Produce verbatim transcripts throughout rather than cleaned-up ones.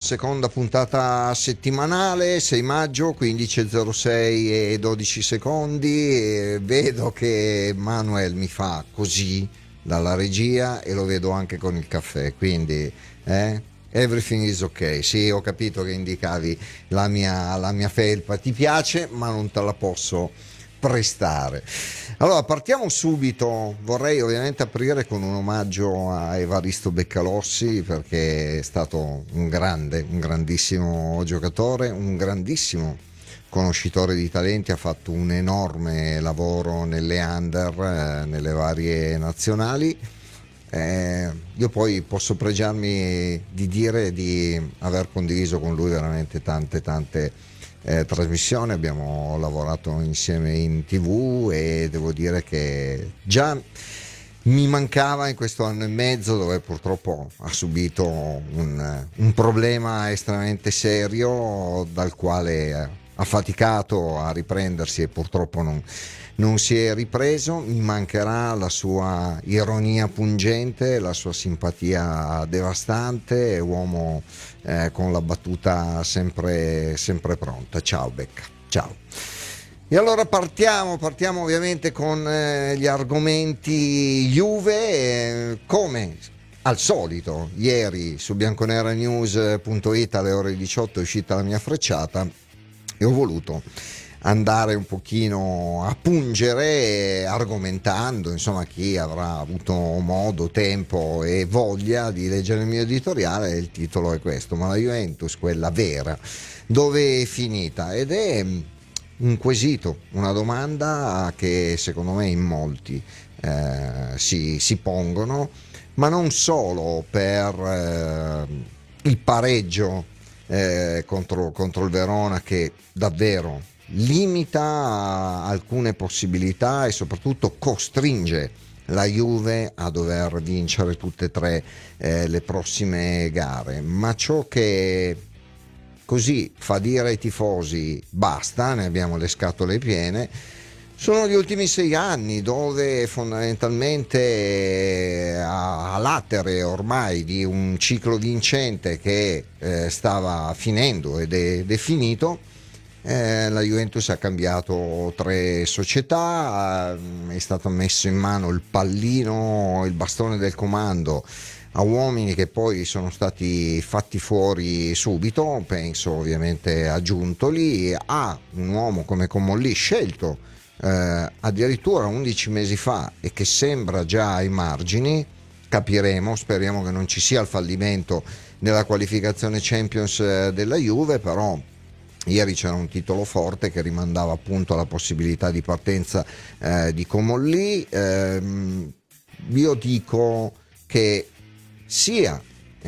seconda puntata settimanale, sei maggio, quindici e zero sei e dodici secondi, e vedo che Manuel mi fa così dalla regia e lo vedo anche con il caffè, quindi eh, everything is ok. Sì, ho capito che indicavi la mia, la mia felpa, ti piace ma non te la posso prestare. Allora partiamo subito, vorrei ovviamente aprire con un omaggio a Evaristo Beccalossi, perché è stato un grande, un grandissimo giocatore, un grandissimo conoscitore di talenti, ha fatto un enorme lavoro nelle under, eh, nelle varie nazionali. Eh, io poi posso pregiarmi di dire di aver condiviso con lui veramente tante tante eh, trasmissioni, abbiamo lavorato insieme in tv e devo dire che già mi mancava in questo anno e mezzo dove purtroppo ha subito un, un problema estremamente serio dal quale ha faticato a riprendersi e purtroppo non, non si è ripreso. Mi mancherà la sua ironia pungente, la sua simpatia devastante, uomo eh, con la battuta sempre, sempre pronta. Ciao Becca, ciao. E allora partiamo, partiamo ovviamente con eh, gli argomenti Juve, eh, come al solito. Ieri su bianconeranews punto it alle ore diciotto è uscita la mia frecciata e ho voluto andare un pochino a pungere argomentando, insomma, chi avrà avuto modo, tempo e voglia di leggere il mio editoriale. Il titolo è questo: ma la Juventus, quella vera, dove è finita? Ed è un quesito, una domanda che secondo me in molti eh, si, si pongono, ma non solo per eh, il pareggio eh, contro, contro il Verona, che davvero limita alcune possibilità e soprattutto costringe la Juve a dover vincere tutte e tre eh, le prossime gare, ma ciò che così fa dire ai tifosi basta, ne abbiamo le scatole piene, sono gli ultimi sei anni dove fondamentalmente a, a latere ormai di un ciclo vincente che eh, stava finendo ed è, ed è finito, eh, la Juventus ha cambiato tre società, è stato messo in mano il pallino, il bastone del comando a uomini che poi sono stati fatti fuori subito. Penso ovviamente a Giuntoli, a un uomo come Comolli, scelto eh, addirittura undici mesi fa e che sembra già ai margini. Capiremo, speriamo che non ci sia il fallimento nella qualificazione Champions eh, della Juve, però ieri c'era un titolo forte che rimandava appunto alla possibilità di partenza eh, di Comolli. Eh, io dico che sia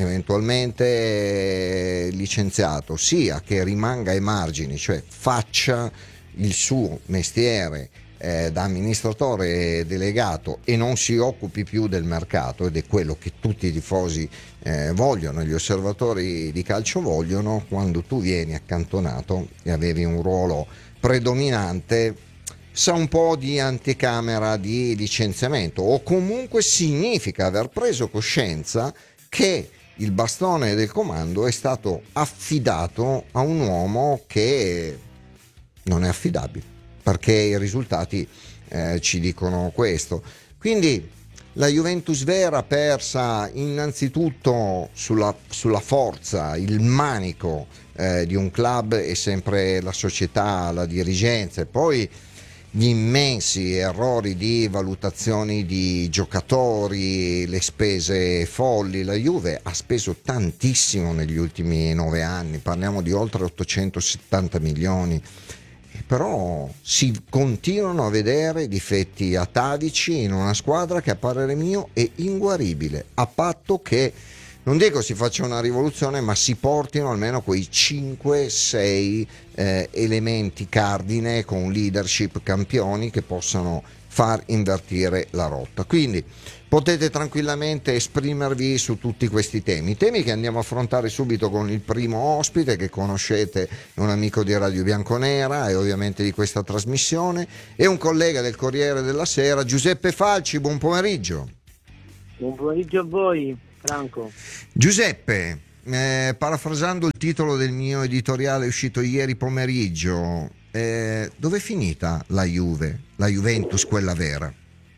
eventualmente licenziato, sia che rimanga ai margini, cioè faccia il suo mestiere eh, da amministratore delegato e non si occupi più del mercato, ed è quello che tutti i tifosi eh, vogliono, gli osservatori di calcio vogliono. Quando tu vieni accantonato e avevi un ruolo predominante, sa un po' di anticamera di licenziamento, o comunque significa aver preso coscienza che il bastone del comando è stato affidato a un uomo che non è affidabile, perché i risultati eh, ci dicono questo. Quindi la Juventus vera persa innanzitutto sulla, sulla forza, il manico eh, di un club, e sempre la società, la dirigenza, e poi gli immensi errori di valutazioni di giocatori, le spese folli. La Juve ha speso tantissimo negli ultimi nove anni, parliamo di oltre ottocentosettanta milioni, però si continuano a vedere difetti atavici in una squadra che a parere mio è inguaribile, a patto che, non dico si faccia una rivoluzione, ma si portino almeno quei cinque sei eh, elementi cardine con leadership campioni che possano far invertire la rotta. Quindi potete tranquillamente esprimervi su tutti questi temi, temi che andiamo a affrontare subito con il primo ospite che conoscete, è un amico di Radio Bianconera e ovviamente di questa trasmissione, è un collega del Corriere della Sera, Giuseppe Falci. Buon pomeriggio. Buon pomeriggio a voi, Franco. Giuseppe, eh, parafrasando il titolo del mio editoriale uscito ieri pomeriggio, eh, dove è finita la Juve, la Juventus quella vera?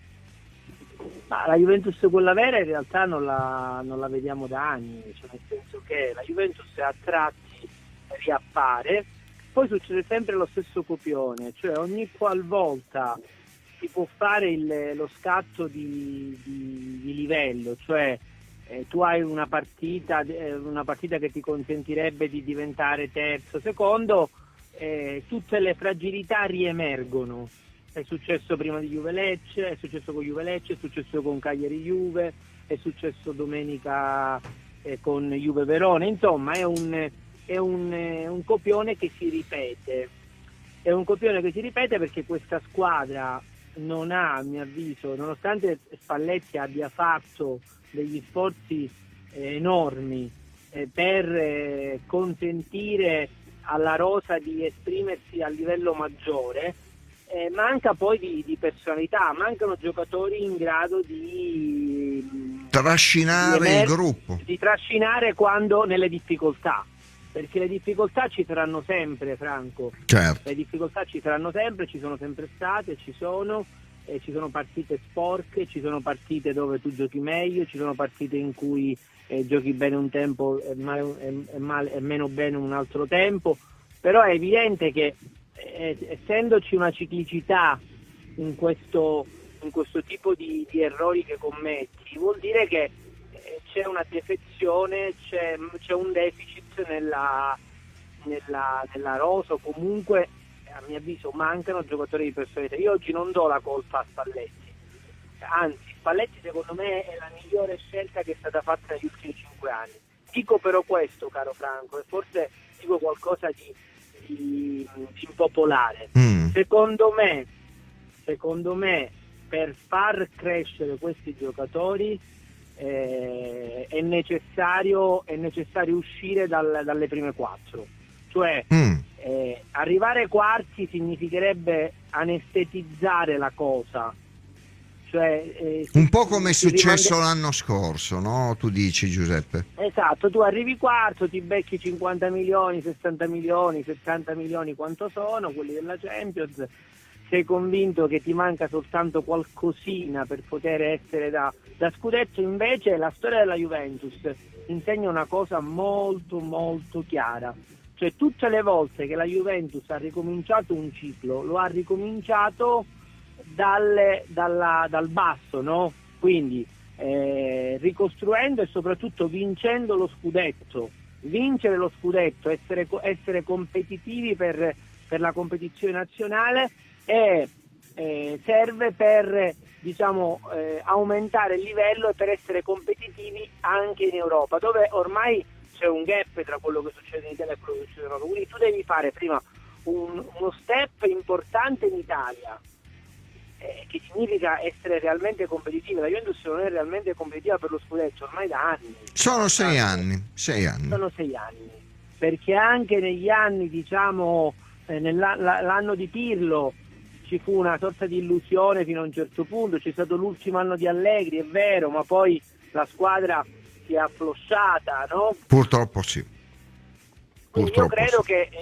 Ma la Juventus quella vera in realtà non la, non la vediamo da anni, cioè nel senso che la Juventus a tratti riappare, poi succede sempre lo stesso copione, cioè ogni qualvolta si può fare il, lo scatto di, di, di livello, cioè eh, tu hai una partita, eh, una partita che ti consentirebbe di diventare terzo, secondo, eh, tutte le fragilità riemergono. È successo prima di Juve Lecce, è successo con Juve Lecce, è successo con Cagliari Juve, è successo domenica eh, con Juve Verona, insomma è un, è un, è un copione che si ripete, è un copione che si ripete perché questa squadra non ha, a mio avviso, nonostante Spalletti abbia fatto degli sforzi eh, enormi eh, per eh, consentire alla rosa di esprimersi a livello maggiore, Eh, manca poi di, di personalità, mancano giocatori in grado di trascinare di emer- il gruppo, di trascinare quando nelle difficoltà, perché le difficoltà ci saranno sempre, Franco. certo. Le difficoltà ci saranno sempre, ci sono sempre state, ci sono, eh, ci sono partite sporche, ci sono partite dove tu giochi meglio, ci sono partite in cui eh, giochi bene un tempo e, mal, e, e, mal, e meno bene un altro tempo, però è evidente che Eh, essendoci una ciclicità in questo, in questo tipo di, di errori che commetti, vuol dire che eh, c'è una defezione, c'è, c'è un deficit nella, nella, nella rosa, o comunque a mio avviso mancano giocatori di personalità. Io oggi non do la colpa a Spalletti, anzi Spalletti secondo me è la migliore scelta che è stata fatta negli ultimi cinque anni. Dico però questo, caro Franco, e forse dico qualcosa di Di, di impopolare. Mm. Secondo me, secondo me, per far crescere questi giocatori eh, è necessario è necessario uscire dal, dalle prime quattro. Cioè mm. eh, arrivare ai quarti significherebbe anestetizzare la cosa. Cioè, eh, un po' come è successo rimande... l'anno scorso, no? Tu dici, Giuseppe? Esatto, tu arrivi quarto, ti becchi cinquanta milioni, sessanta milioni, settanta milioni, quanto sono quelli della Champions, sei convinto che ti manca soltanto qualcosina per poter essere da, da scudetto. Invece la storia della Juventus insegna una cosa molto molto chiara, cioè tutte le volte che la Juventus ha ricominciato un ciclo, lo ha ricominciato Dal, dalla, dal basso, no? Quindi eh, ricostruendo e soprattutto vincendo lo scudetto. Vincere lo scudetto, essere, essere competitivi per, per la competizione nazionale e eh, serve per diciamo eh, aumentare il livello e per essere competitivi anche in Europa, dove ormai c'è un gap tra quello che succede in Italia e quello che succede in Europa. Quindi tu devi fare prima un, uno step importante in Italia, che significa essere realmente competitiva. La Juventus non è realmente competitiva per lo scudetto ormai da anni. Sono sei anni, sei anni. Sono sei anni, perché anche negli anni, diciamo, eh, nell'anno di Pirlo ci fu una sorta di illusione fino a un certo punto, c'è stato l'ultimo anno di Allegri, è vero, ma poi la squadra si è afflosciata, no? Purtroppo sì. Quindi io credo sì. che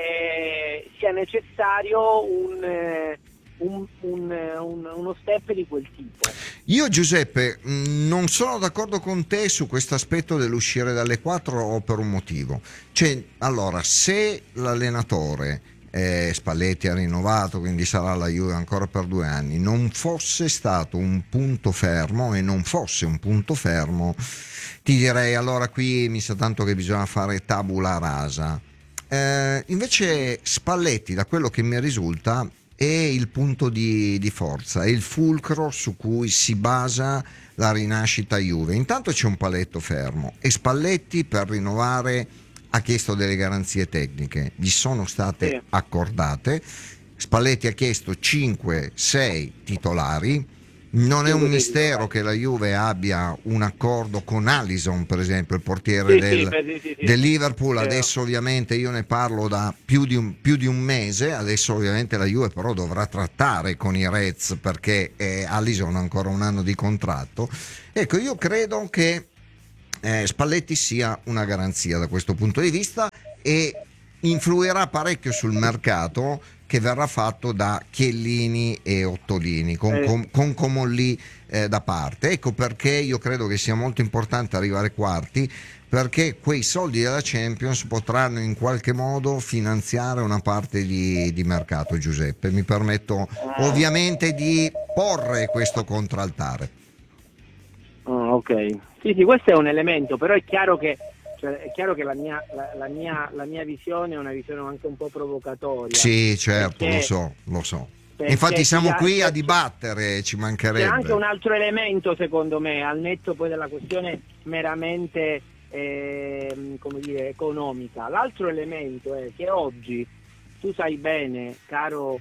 eh, sia necessario un... Eh, Un, un, un, uno step di quel tipo. Io, Giuseppe, non sono d'accordo con te su questo aspetto dell'uscire dalle quattro per un motivo. Cioè, allora, se l'allenatore eh, Spalletti ha rinnovato, quindi sarà la Juve ancora per due anni, non fosse stato un punto fermo e non fosse un punto fermo, ti direi allora qui mi sa tanto che bisogna fare tabula rasa. Eh, invece Spalletti, da quello che mi risulta, è il punto di, di forza, è il fulcro su cui si basa la rinascita Juve. Intanto c'è un paletto fermo e Spalletti per rinnovare ha chiesto delle garanzie tecniche, gli sono state sì. accordate. Spalletti ha chiesto cinque sei titolari. Non è un mistero che la Juve abbia un accordo con Alisson, per esempio, il portiere sì, del, sì, sì, sì. del Liverpool. Adesso ovviamente io ne parlo da più di, un, più di un mese. Adesso ovviamente la Juve però dovrà trattare con i Reds perché eh, Alisson ha ancora un anno di contratto. Ecco, io credo che eh, Spalletti sia una garanzia da questo punto di vista e influirà parecchio sul mercato che verrà fatto da Chiellini e Ottolini con, Eh. con, con Comolli eh, da parte. Ecco perché io credo che sia molto importante arrivare quarti, perché quei soldi della Champions potranno in qualche modo finanziare una parte di, di mercato. Giuseppe, mi permetto ovviamente di porre questo contraltare. Ah, ok, sì sì, questo è un elemento, però è chiaro che, cioè, è chiaro che la mia, la, la mia, la mia visione è una visione anche un po' provocatoria. Sì, certo, perché, lo so, lo so. perché Infatti siamo c'è- qui a c'è- dibattere, ci C'è anche mancherebbe. un altro elemento, secondo me, al netto poi della questione meramente ehm, come dire, economica. L'altro elemento è che oggi tu sai bene, caro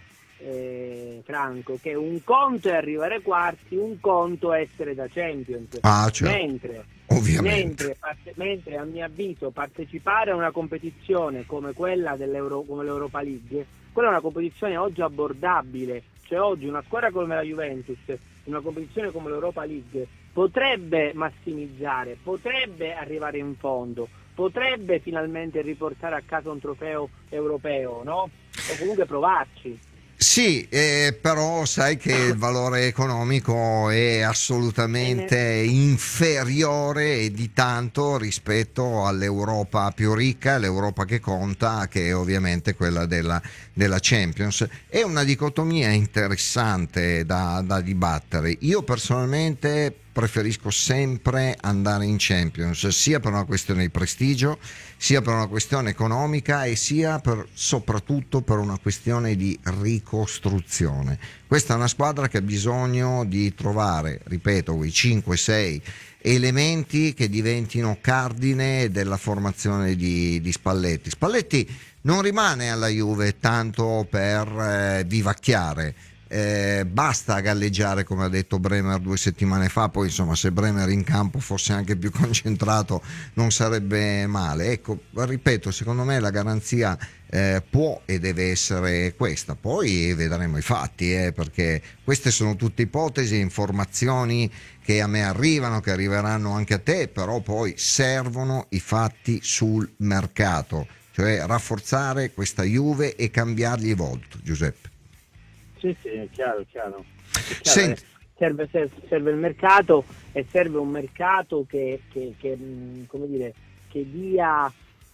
eh, Franco, che un conto è arrivare ai quarti, un conto è essere da Champions. Ah, certo, mentre, ovviamente. mentre, parte- mentre a mio avviso partecipare a una competizione come quella dell'Euro, come l'Europa League, quella è una competizione oggi abbordabile. Cioè oggi una squadra come la Juventus, una competizione come l'Europa League, potrebbe massimizzare, potrebbe arrivare in fondo, potrebbe finalmente riportare a casa un trofeo europeo, no? O comunque provarci. Sì, eh, però sai che il valore economico è assolutamente inferiore e di tanto rispetto all'Europa più ricca, l'Europa che conta, che è ovviamente quella della, della Champions. È una dicotomia interessante da, da dibattere. Io personalmente preferisco sempre andare in Champions, sia per una questione di prestigio, sia per una questione economica e sia per, soprattutto per una questione di ricostruzione. Questa è una squadra che ha bisogno di trovare, ripeto, quei cinque sei elementi che diventino cardine della formazione di, di Spalletti. Spalletti non rimane alla Juve tanto per eh, vivacchiare. Eh, basta galleggiare, come ha detto Bremer due settimane fa. Poi insomma, se Bremer in campo fosse anche più concentrato non sarebbe male. Ecco, ripeto, secondo me la garanzia eh, può e deve essere questa. Poi vedremo i fatti, eh, perché queste sono tutte ipotesi, informazioni che a me arrivano, che arriveranno anche a te, però poi servono i fatti sul mercato, cioè rafforzare questa Juve e cambiargli volto. Giuseppe. Sì, sì, è chiaro, è chiaro. È chiaro, Senti. eh. Serve, serve, serve il mercato e serve un mercato che, che, che mh, come dire, che dia,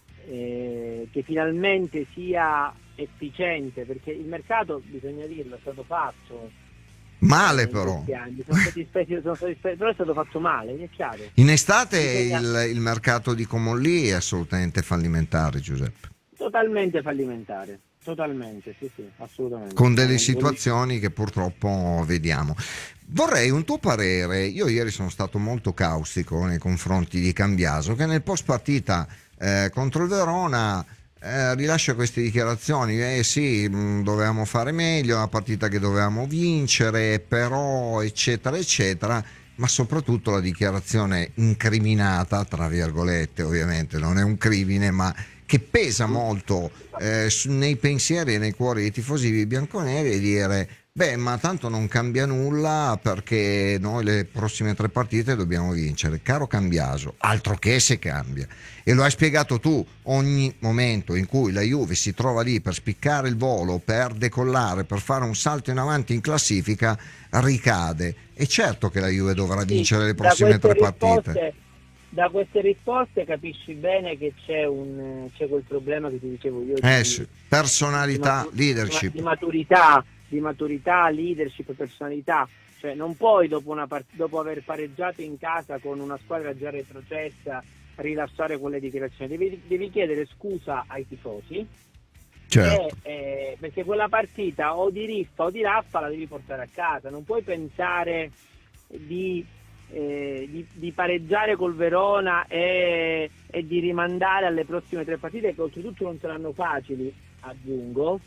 eh, che finalmente sia efficiente, perché il mercato, bisogna dirlo, è stato fatto Male eh, in però. questi anni. Sono stati spesi, sono stati spesi, però è stato fatto male, è chiaro. In estate Bisogna- il, il mercato di Comolli è assolutamente fallimentare, Giuseppe, Totalmente fallimentare, totalmente, sì, sì, assolutamente. con delle Non- situazioni che purtroppo vediamo. Vorrei un tuo parere. Io ieri sono stato molto caustico nei confronti di Cambiaso, che nel post partita eh, contro il Verona eh, rilascia queste dichiarazioni: eh sì, mh, dovevamo fare meglio, una partita che dovevamo vincere, però eccetera eccetera. Ma soprattutto la dichiarazione incriminata, tra virgolette, ovviamente non è un crimine, ma che pesa molto eh, su- nei pensieri e nei cuori dei tifosi bianconeri, e dire: beh, ma tanto non cambia nulla perché noi le prossime tre partite dobbiamo vincere. Caro Cambiaso, altro che se cambia. E lo hai spiegato tu: ogni momento in cui la Juve si trova lì per spiccare il volo, per decollare, per fare un salto in avanti in classifica, ricade. E certo che la Juve dovrà Sì, vincere le da prossime queste tre partite. risposte- Da queste risposte capisci bene che c'è, un, c'è quel problema che ti dicevo io Eh di, sì, personalità, di matu- leadership. di maturità, di maturità, leadership e personalità. Cioè non puoi dopo, una part- dopo aver pareggiato in casa con una squadra già retrocessa rilasciare quelle dichiarazioni, devi, devi chiedere scusa ai tifosi. Certo. E, eh, perché quella partita o di riffa o di raffa la devi portare a casa, non puoi pensare di, eh, di, di pareggiare col Verona e, e di rimandare alle prossime tre partite, che oltretutto non saranno facili, aggiungo,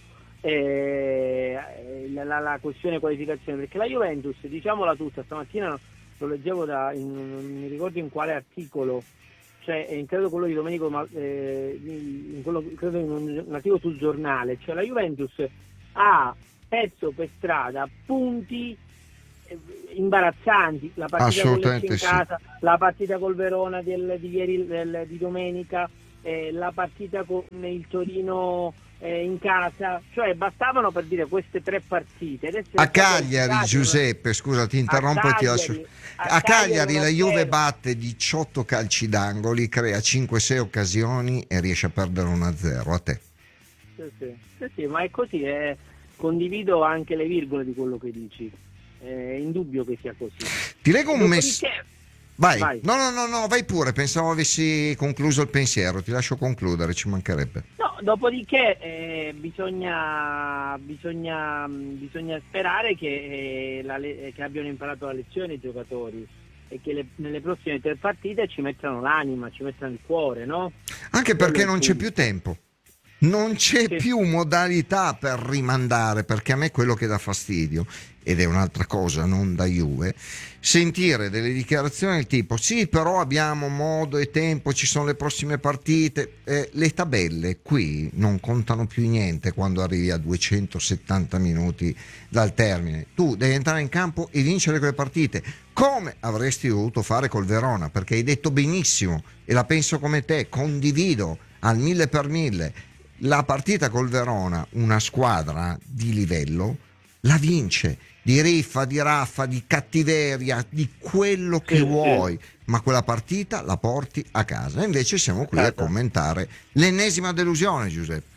eh, la, la, la questione qualificazione, perché la Juventus, diciamola tutta, stamattina lo leggevo da, in, non mi ricordo in quale articolo, cioè in credo quello di Domenico, ma eh, in quello, credo in un, un articolo sul giornale, cioè la Juventus ha perso per strada punti imbarazzanti, la partita con Lecce in Assolutamente sì. casa, la partita col Verona del, di ieri del, di domenica, eh, la partita con il Torino eh, in casa, cioè bastavano, per dire, queste tre partite. Adesso A Cagliari, Giuseppe, scusa, ti interrompo e ti lascio. Cagliari, a A Cagliari Cagliari la Juve uno a zero. batte diciotto calci d'angoli, crea cinque sei occasioni e riesce a perdere uno a zero. A te. Sì, sì, sì, sì, ma è così, eh, condivido anche le virgole di quello che dici, è indubbio che sia così. Ti leggo un messaggio. Dopodiché, Vai. vai. No, no, no, no, vai pure, pensavo avessi concluso il pensiero, ti lascio concludere, ci mancherebbe. No, dopodiché eh, bisogna, bisogna, bisogna sperare che, eh, la le- che abbiano imparato la lezione i giocatori e che le- nelle prossime tre partite ci mettano l'anima, ci mettano il cuore, no? Anche Quello perché è il non c'è punto. più tempo. Non c'è Sì. più modalità per rimandare, perché a me quello che dà fastidio, ed è un'altra cosa, non da Juve, sentire delle dichiarazioni del tipo sì, però abbiamo modo e tempo, ci sono le prossime partite. Eh, le tabelle qui non contano più niente quando arrivi a duecentosettanta minuti dal termine. Tu devi entrare in campo e vincere quelle partite, come avresti dovuto fare col Verona, perché hai detto benissimo, e la penso come te, condivido al mille per mille. La partita col Verona, una squadra di livello, la vince, di riffa, di raffa, di cattiveria, di quello che Sì, vuoi, ma quella partita la porti a casa. E invece siamo qui a casa. commentare l'ennesima delusione, Giuseppe.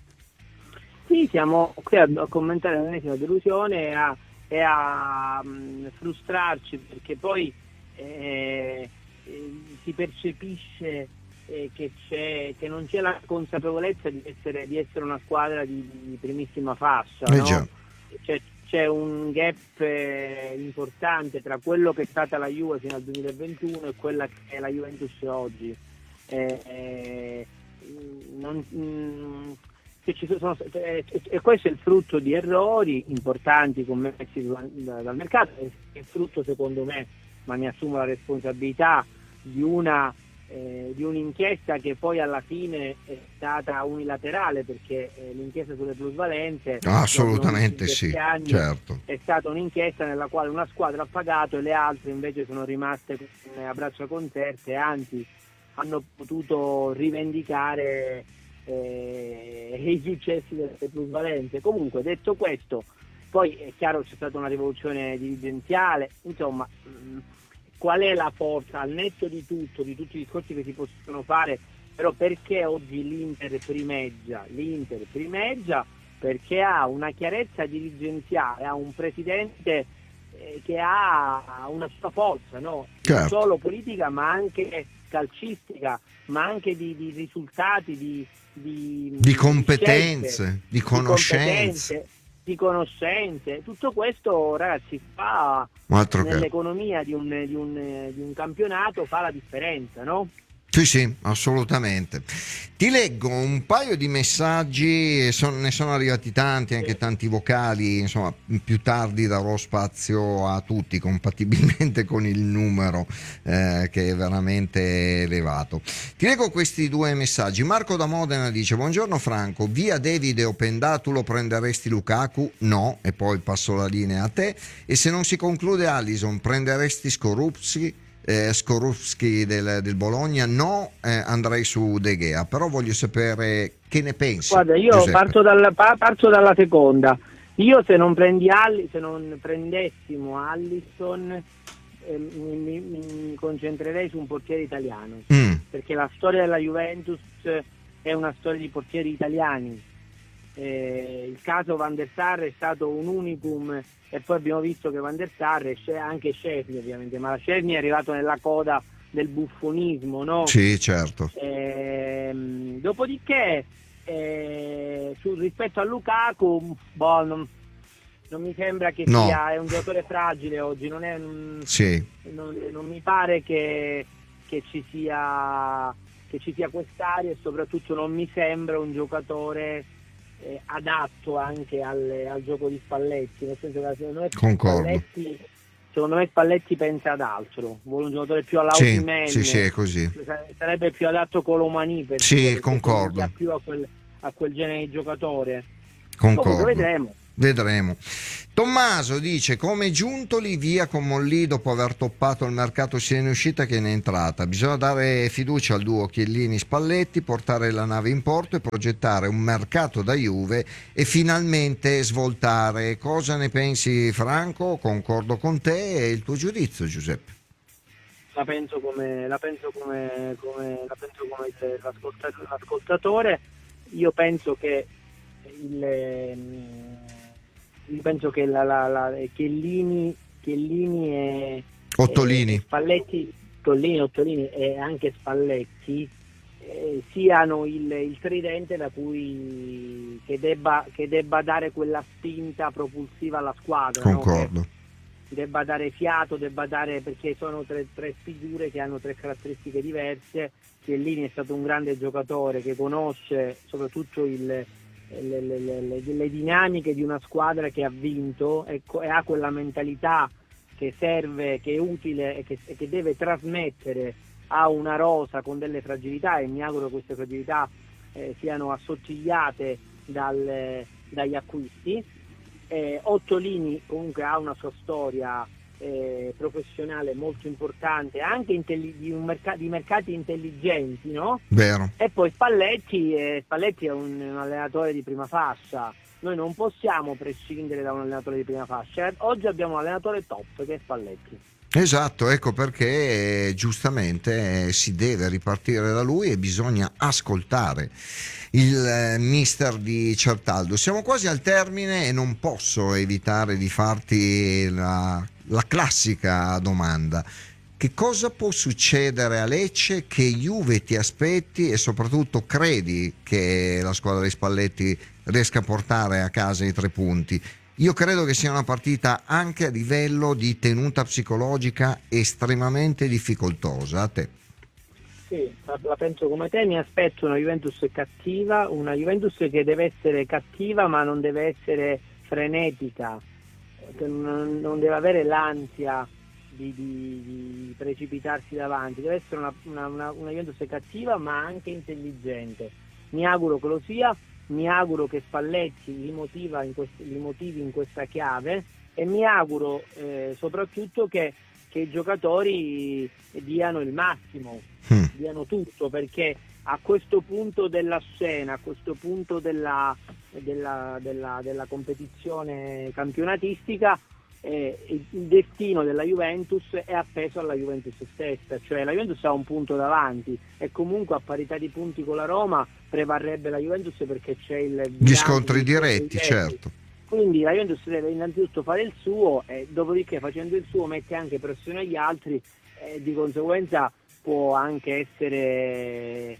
Sì, siamo qui a, a commentare l'ennesima delusione e a, e a mh, frustrarci, perché poi eh, eh, si percepisce eh, che, c'è, che non c'è la consapevolezza di essere, di essere una squadra di, di primissima fascia, Eh no? già. C'è, c'è un gap eh, importante tra quello che è stata la Juve fino al duemilaventuno e quella che è la Juventus oggi. Eh, eh, non, mh, che ci sono, eh, e questo è il frutto di errori importanti commessi dal, dal mercato, è il frutto, secondo me, ma ne assumo la responsabilità, di una eh, di un'inchiesta che poi alla fine è stata unilaterale, perché eh, l'inchiesta sulle plusvalenze Assolutamente sì, anni, certo. è stata un'inchiesta nella quale una squadra ha pagato e le altre invece sono rimaste a braccia concerte, anzi hanno potuto rivendicare eh, i successi delle plusvalenze. Comunque, detto questo, poi è chiaro c'è stata una rivoluzione dirigenziale, insomma, mh, qual è la forza, al netto di tutto, di tutti i discorsi che si possono fare, però perché oggi l'Inter primeggia? L'Inter primeggia perché ha una chiarezza dirigenziale, ha un presidente eh, che ha una sua forza, no? Certo. Non solo politica ma anche calcistica, ma anche di, di risultati, di, di, Di competenze, scelte, di conoscenze. Di competenze, di conoscenze. Tutto questo, ragazzi, fa Altro che. nell'economia di un, di, un, di un campionato, fa la differenza, no? Sì, sì, assolutamente. Ti leggo un paio di messaggi, son, ne sono arrivati tanti, anche tanti vocali, insomma, più tardi darò spazio a tutti, compatibilmente con il numero eh, che è veramente elevato. Ti leggo questi due messaggi. Marco da Modena dice: buongiorno Franco, via Davide o Pendatulo prenderesti Lukaku? No, e poi passo la linea a te. E se non si conclude Alisson, prenderesti Skorupski? Eh, Skorupski del, del Bologna? No, eh, andrei su De Gea, però voglio sapere che ne pensi. Guarda, io parto dalla, parto dalla seconda. Io se non prendi Alli, se non prendessimo Alisson eh, mi, mi concentrerei su un portiere italiano, mm. perché la storia della Juventus è una storia di portieri italiani. Eh, il caso Van der Sar è stato un unicum, e poi abbiamo visto che Van der Sar e anche Szczęsny ovviamente, ma Szczęsny è arrivato nella coda del buffonismo, no? Sì, certo. Eh, dopodiché eh, su, rispetto a Lukaku, boh, non, non mi sembra che no. sia, è un giocatore fragile oggi, non, è, non, sì. non, non mi pare che, che ci sia che ci sia quest'aria, e soprattutto non mi sembra un giocatore Eh, adatto anche al, al gioco di Spalletti, nel senso che secondo me Spalletti, secondo me Spalletti pensa ad altro, vuole un giocatore più all'Osimhen, sì, sì, sì, è così. Sarebbe più adatto Colomani, per sì, dire, concordo, più a quel, a quel genere di giocatore. concordo. Comunque vedremo. Vedremo. Tommaso dice: come Giuntoli via con Molli dopo aver toppato il mercato sia in uscita che in entrata, bisogna dare fiducia al duo Chiellini-Spalletti, portare la nave in porto e progettare un mercato da Juve e finalmente svoltare. Cosa ne pensi, Franco? Concordo con te. E il tuo giudizio, Giuseppe? La penso come la penso come, come la penso come il- l'ascolta- l'ascoltatore. Io penso che il io penso che la, la, la Chiellini, Chiellini e, Ottolini. e Spalletti, Tollini, Ottolini e anche Spalletti eh, siano il, il tridente da cui che debba, che debba dare quella spinta propulsiva alla squadra, no? Concordo. Che debba dare fiato, debba dare, perché sono tre, tre figure che hanno tre caratteristiche diverse. Chiellini è stato un grande giocatore che conosce soprattutto il Le, le, le, le dinamiche di una squadra che ha vinto e, e ha quella mentalità che serve, che è utile e che, e che deve trasmettere a una rosa con delle fragilità, e mi auguro che queste fragilità eh, siano assottigliate dal, dagli acquisti. eh, Ottolini comunque ha una sua storia eh, professionale molto importante, anche intelli- di, un merc- di mercati intelligenti, no? Vero. E poi Spalletti, eh, Spalletti è un, un allenatore di prima fascia. Noi non possiamo prescindere da un allenatore di prima fascia. Oggi abbiamo un allenatore top che è Spalletti. Esatto, ecco perché eh, giustamente eh, si deve ripartire da lui e bisogna ascoltare il eh, mister di Certaldo. Siamo quasi al termine e non posso evitare di farti la, la classica domanda. Che cosa può succedere a Lecce? Che Juve ti aspetti e soprattutto credi che la squadra di Spalletti riesca a portare a casa i tre punti? Io credo che sia una partita anche a livello di tenuta psicologica estremamente difficoltosa. A te? Sì, la, la penso come te. Mi aspetto una Juventus cattiva, una Juventus che deve essere cattiva ma non deve essere frenetica, che non, non deve avere l'ansia di, di, di precipitarsi davanti. Deve essere una, una, una, una Juventus cattiva ma anche intelligente. Mi auguro che lo sia. Mi auguro che Spalletti li, motiva in quest- li motivi in questa chiave, e mi auguro eh, soprattutto che, che i giocatori diano il massimo, Mm. diano tutto, perché a questo punto della scena, a questo punto della, della, della, della competizione campionatistica, eh, il, il destino della Juventus è appeso alla Juventus stessa, cioè la Juventus ha un punto davanti e comunque a parità di punti con la Roma prevarrebbe la Juventus perché c'è il Gli scontri diretti, certo. Quindi la Juventus deve innanzitutto fare il suo e dopodiché, facendo il suo, mette anche pressione agli altri e di conseguenza può anche essere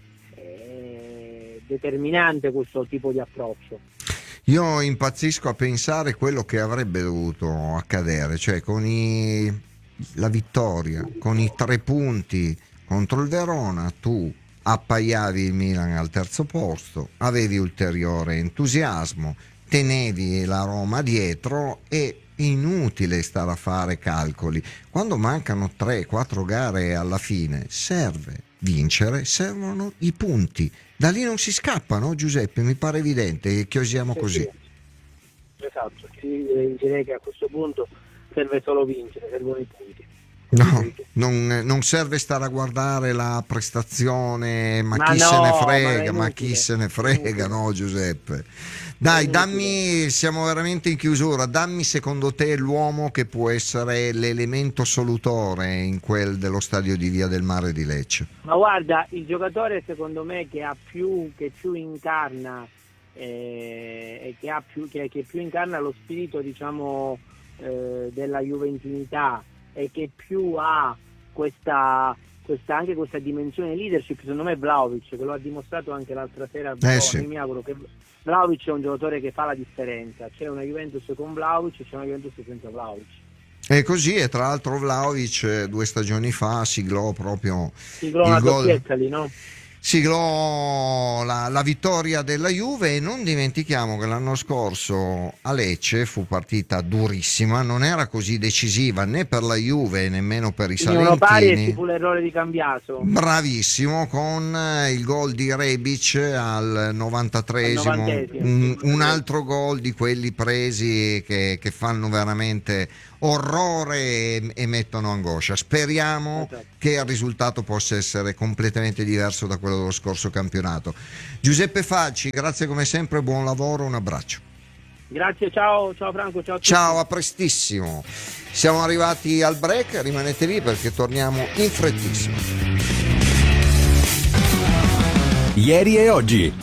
eh, determinante questo tipo di approccio. Io impazzisco a pensare quello che avrebbe dovuto accadere, cioè con i, la vittoria, con i tre punti contro il Verona, tu appaiavi il Milan al terzo posto, avevi ulteriore entusiasmo, tenevi la Roma dietro e inutile stare a fare calcoli. Quando mancano tre quattro gare alla fine serve vincere, servono i punti. Da lì non si scappa, no Giuseppe? Mi pare evidente che osiamo così. Esatto, direi che a questo punto serve solo vincere, servono i punti. No, non, non serve stare a guardare la prestazione, ma, Ma chi no, se ne ma frega, è ma, inutile, chi se ne frega, inutile. no Giuseppe? Dai, È dammi, siamo veramente in chiusura, dammi secondo te l'uomo che può essere l'elemento solutore in quel dello stadio di Via del Mare di Lecce. Ma guarda, il giocatore secondo me che ha più, che più incarna eh, e che ha più, che, che più incarna lo spirito, diciamo, eh, della juventinità, e che più ha questa, questa anche questa dimensione leadership, secondo me, Vlahovic, che lo ha dimostrato anche l'altra sera a Verona. Eh sì. Io mi auguro che Vlahovic è un giocatore che fa la differenza. C'è una Juventus con Vlahovic, c'è una Juventus senza Vlahovic. E così, e tra l'altro Vlahovic due stagioni fa siglò proprio Siglò il una gol. doppietta lì, no? siglò la, la vittoria della Juve, e non dimentichiamo che l'anno scorso a Lecce fu partita durissima, non era così decisiva né per la Juve nemmeno per i Finirono pari e ci salentini. fu l'errore di Cambiaso. Bravissimo, con il gol di Rebic al novantatreesimo, Al novantesimo. un, un altro gol di quelli presi che, che fanno veramente orrore e, e mettono angoscia. Speriamo Esatto. che il risultato possa essere completamente diverso da quello dello scorso campionato. Giuseppe Falci, grazie come sempre, buon lavoro, un abbraccio. Grazie, ciao, ciao Franco, ciao a tutti. Ciao, a prestissimo. Siamo arrivati al break, rimanete lì perché torniamo in frettissimo. Ieri e oggi.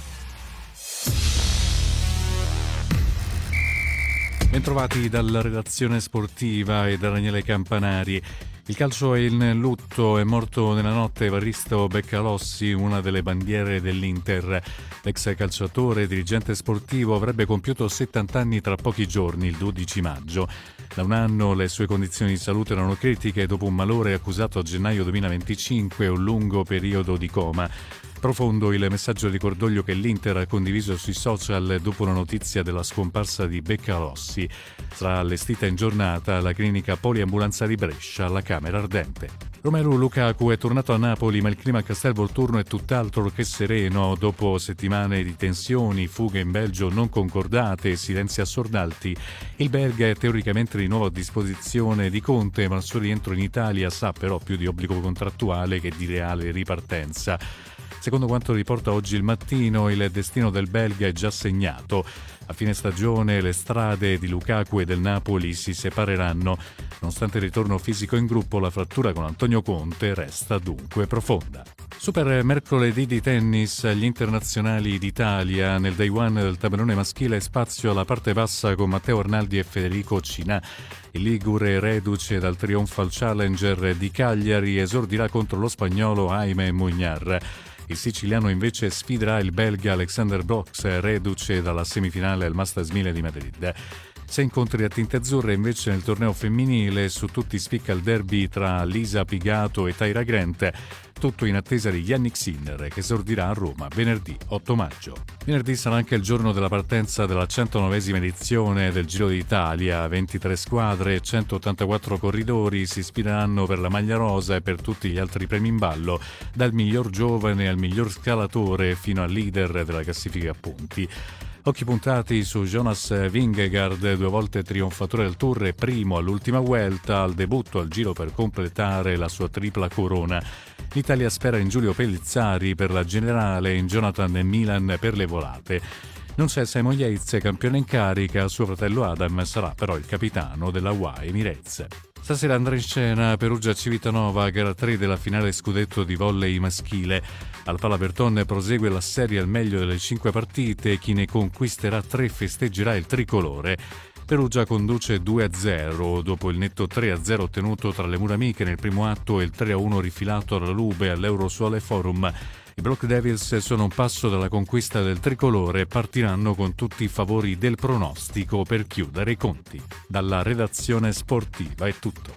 Bentrovati dalla redazione sportiva e da Daniele Campanari. Il calcio è in lutto, è morto nella notte Evaristo Beccalossi, una delle bandiere dell'Inter. L'ex calciatore e dirigente sportivo avrebbe compiuto settanta anni tra pochi giorni, il dodici maggio. Da un anno le sue condizioni di salute erano critiche dopo un malore accusato a gennaio duemilaventicinque e un lungo periodo di coma. Profondo il messaggio di cordoglio che l'Inter ha condiviso sui social dopo la notizia della scomparsa di Beccalossi. Sarà allestita in giornata alla clinica poliambulanza di Brescia, alla Camera Ardente. Romelu Lukaku è tornato a Napoli, ma il clima a Castelvolturno è tutt'altro che sereno. Dopo settimane di tensioni, fughe in Belgio non concordate e silenzi assordati, il belga è teoricamente di nuovo a disposizione di Conte, ma il suo rientro in Italia sa però più di obbligo contrattuale che di reale ripartenza. Secondo quanto riporta oggi il Mattino, il destino del belga è già segnato. A fine stagione le strade di Lukaku e del Napoli si separeranno. Nonostante il ritorno fisico in gruppo, la frattura con Antonio Conte resta dunque profonda. Super mercoledì di tennis, gli internazionali d'Italia. Nel day one del tabellone maschile spazio alla parte bassa con Matteo Arnaldi e Federico Cinà. Il ligure, reduce dal trionfal Challenger di Cagliari, esordirà contro lo spagnolo Jaime Muñar. Il siciliano invece sfiderà il belga Alexander Brox, reduce dalla semifinale al Masters mille di Madrid. Sei incontri a tinte azzurre invece nel torneo femminile, su tutti spicca il derby tra Lisa Pigato e Tyra Grant, tutto in attesa di Jannik Sinner che esordirà a Roma venerdì otto maggio. Venerdì sarà anche il giorno della partenza della centonovesima edizione del Giro d'Italia. ventitré squadre e centottantaquattro corridori si ispireranno per la maglia rosa e per tutti gli altri premi in ballo, dal miglior giovane al miglior scalatore fino al leader della classifica a punti. Occhi puntati su Jonas Vingegaard, due volte trionfatore del Tour e primo all'ultima Vuelta, al debutto al Giro per completare la sua tripla corona. L'Italia spera in Giulio Pellizzari per la generale e in Jonathan Milan per le volate. Non c'è Simon Yates, campione in carica, suo fratello Adam sarà però il capitano della U A E Emirates. Stasera andrà in scena Perugia Civitanova, gara tre della finale scudetto di volley maschile. Al Palaberton prosegue la serie al meglio delle cinque partite, chi ne conquisterà tre festeggerà il tricolore. Perugia conduce due a zero dopo il netto tre a zero ottenuto tra le mura amiche nel primo atto e il tre a uno rifilato alla Lube all'Eurosuole Forum. I Block Devils sono un passo dalla conquista del tricolore e partiranno con tutti i favori del pronostico per chiudere i conti. Dalla redazione sportiva è tutto.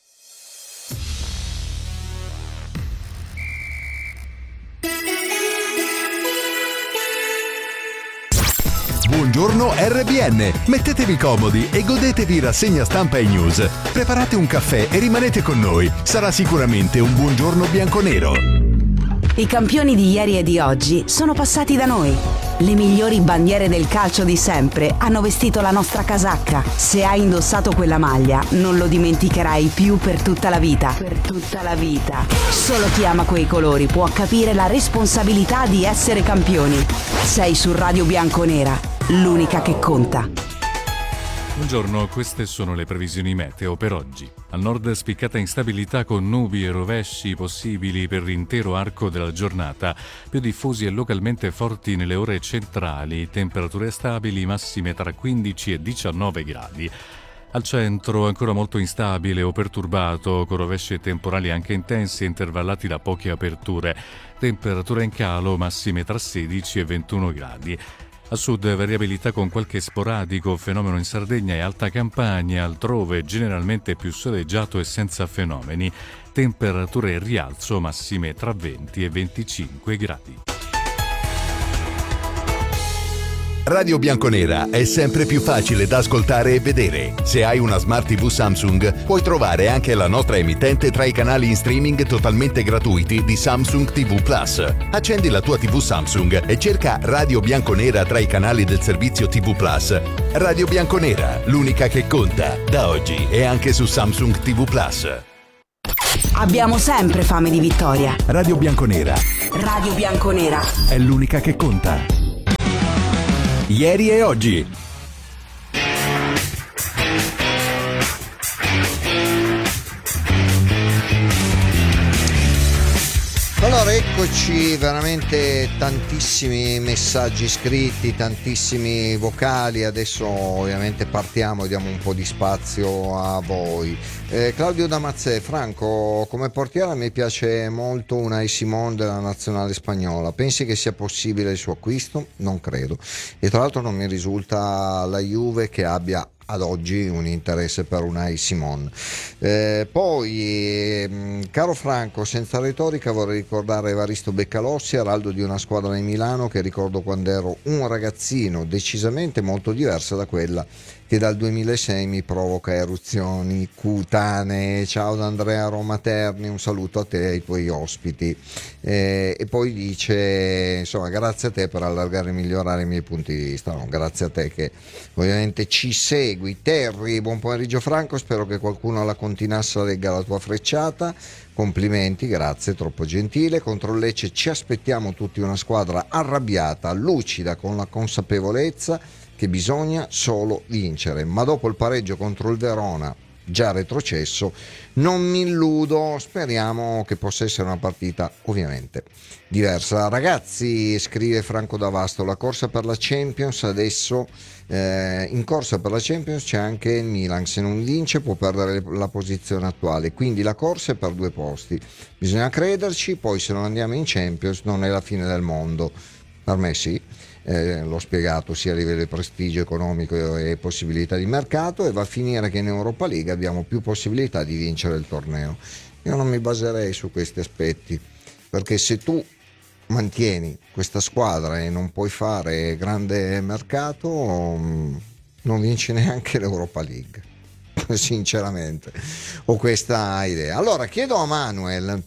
Buongiorno R B N, mettetevi comodi e godetevi rassegna stampa e news. Preparate un caffè e rimanete con noi, sarà sicuramente un buongiorno bianconero. I campioni di ieri e di oggi sono passati da noi. Le migliori bandiere del calcio di sempre hanno vestito la nostra casacca. Se hai indossato quella maglia, non lo dimenticherai più per tutta la vita. Per tutta la vita. Solo chi ama quei colori può capire la responsabilità di essere campioni. Sei su Radio Bianconera, l'unica che conta. Buongiorno, queste sono le previsioni meteo per oggi. Al nord spiccata instabilità con nubi e rovesci possibili per l'intero arco della giornata, più diffusi e localmente forti nelle ore centrali, temperature stabili massime tra quindici e diciannove gradi. Al centro ancora molto instabile o perturbato, con rovesci e temporali anche intensi e intervallati da poche aperture, temperature in calo massime tra sedici e ventuno gradi. A sud variabilità con qualche sporadico fenomeno in Sardegna e Alta Campania, altrove generalmente più soleggiato e senza fenomeni. Temperature in rialzo, massime tra venti e venticinque gradi. Radio Bianconera è sempre più facile da ascoltare e vedere. Se hai una Smart tivù Samsung, puoi trovare anche la nostra emittente tra i canali in streaming totalmente gratuiti di Samsung ti vu Plus. Accendi la tua tivù Samsung e cerca Radio Bianconera tra i canali del servizio ti vu Plus. Radio Bianconera, l'unica che conta, da oggi e anche su Samsung ti vu Plus. Abbiamo sempre fame di vittoria. Radio Bianconera Radio Bianconera è l'unica che conta. Ieri e oggi. Allora, eccoci, veramente tantissimi messaggi scritti, tantissimi vocali. Adesso ovviamente partiamo e diamo un po' di spazio a voi. Eh, Claudio Damazzè: Franco, come portiere mi piace molto Unai Simón della nazionale spagnola. Pensi che sia possibile il suo acquisto? Non credo. E tra l'altro non mi risulta la Juve che abbia ad oggi un interesse per Unai Simón. Eh, poi, ehm, caro Franco, senza retorica vorrei ricordare Evaristo Beccalossi, araldo di una squadra di Milano che ricordo quando ero un ragazzino, decisamente molto diversa da quella che dal duemilasei mi provoca eruzioni cutanee. Ciao da Andrea Romaterni, un saluto a te e ai tuoi ospiti. Eh, e poi dice, insomma, grazie a te per allargare e migliorare i miei punti di vista. No, grazie a te che ovviamente ci segui. Terry, buon pomeriggio Franco, spero che qualcuno alla Continassa legga la tua frecciata. Complimenti, grazie, troppo gentile. Contro il Lecce ci aspettiamo tutti una squadra arrabbiata, lucida, con la consapevolezza che bisogna solo vincere, ma dopo il pareggio contro il Verona, già retrocesso, non mi illudo. Speriamo che possa essere una partita ovviamente diversa. Ragazzi, scrive Franco D'Avasto, la corsa per la Champions adesso, eh, in corsa per la Champions c'è anche il Milan, se non vince può perdere la posizione attuale, quindi la corsa è per due posti, bisogna crederci. Poi se non andiamo in Champions non è la fine del mondo, per me sì. Eh, l'ho spiegato sia a livello di prestigio economico e possibilità di mercato, e va a finire che in Europa League abbiamo più possibilità di vincere il torneo. Io non mi baserei su questi aspetti, perché se tu mantieni questa squadra e non puoi fare grande mercato, non vinci neanche l'Europa League. Sinceramente ho questa idea. Allora chiedo a Manuel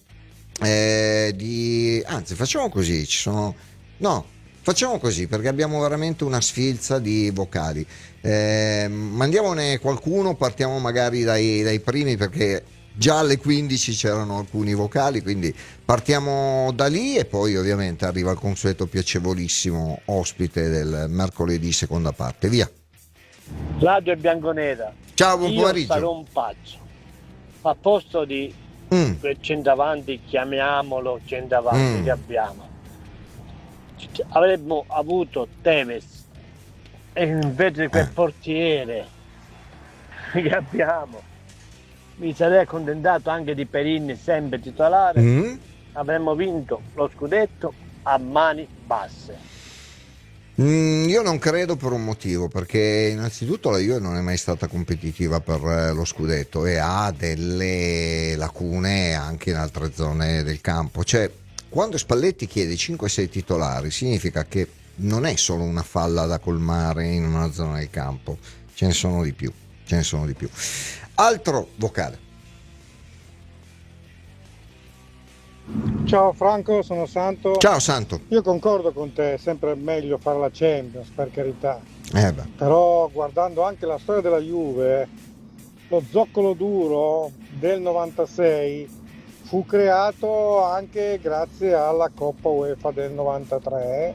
eh, di anzi facciamo così, ci sono no Facciamo così perché abbiamo veramente una sfilza di vocali. Eh, mandiamone qualcuno, partiamo magari dai, dai primi perché già alle quindici c'erano alcuni vocali, quindi partiamo da lì e poi ovviamente arriva il consueto piacevolissimo ospite del mercoledì seconda parte. Via. Radio Bianconera. Ciao, buon Io pomeriggio. sarò un pazzo. A posto di Mm. quel centravanti, chiamiamolo centravanti Mm. che abbiamo, avremmo avuto Tevez, e invece di quel Eh. portiere che abbiamo mi sarei accontentato anche di Perin sempre titolare. Mm. Avremmo vinto lo scudetto a mani basse. Mm, io non credo, per un motivo, perché innanzitutto la Juve non è mai stata competitiva per eh, lo scudetto e ha delle lacune anche in altre zone del campo. Cioè, quando Spalletti chiede cinque sei titolari significa che non è solo una falla da colmare in una zona del campo, ce ne sono di più, ce ne sono di più. Altro vocale. Ciao Franco, sono Santo. Ciao Santo. Io concordo con te, è sempre meglio fare la Champions, per carità. Eh beh. Però guardando anche la storia della Juve, lo zoccolo duro del novantasei fu creato anche grazie alla Coppa UEFA del novantatré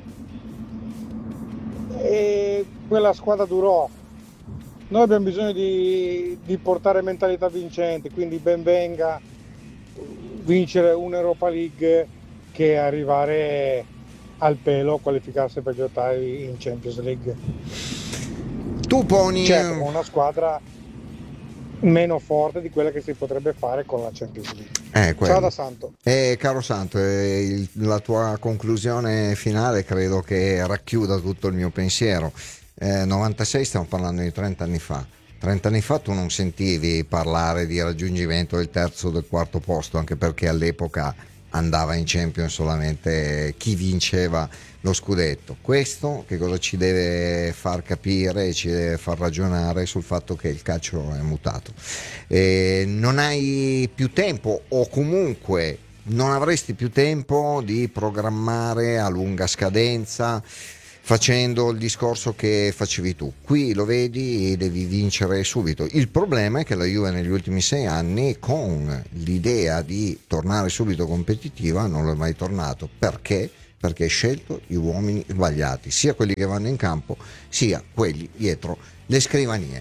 e quella squadra durò. Noi abbiamo bisogno di, di portare mentalità vincente, quindi ben venga vincere un'Europa League che arrivare al pelo, qualificarsi per giocare in Champions League. Tu poni Certo, con una squadra meno forte di quella che si potrebbe fare con la Champions League. Eh, Ciao da Santo. Eh, caro Santo, eh, il- la tua conclusione finale credo che racchiuda tutto il mio pensiero. Eh, novantasei, stiamo parlando di trenta anni fa. trenta anni fa tu non sentivi parlare di raggiungimento del terzo o del quarto posto, anche perché all'epoca andava in Champions solamente chi vinceva lo scudetto. Questo che cosa ci deve far capire, ci deve far ragionare sul fatto che il calcio è mutato. Eh, non hai più tempo, o comunque non avresti più tempo di programmare a lunga scadenza, facendo il discorso che facevi tu. Qui lo vedi e devi vincere subito. Il problema è che la Juve negli ultimi sei anni, con l'idea di tornare subito competitiva, non è mai tornato. Perché? Perché hai scelto gli uomini sbagliati, sia quelli che vanno in campo, sia quelli dietro le scrivanie.